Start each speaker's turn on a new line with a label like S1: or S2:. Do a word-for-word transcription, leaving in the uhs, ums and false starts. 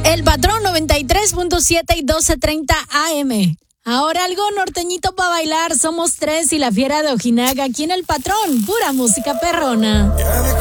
S1: El Patrón noventa y tres punto siete y doce treinta A M. Ahora algo norteñito para bailar. Somos tres y la fiera de Ojinaga aquí en El Patrón. Pura música perrona.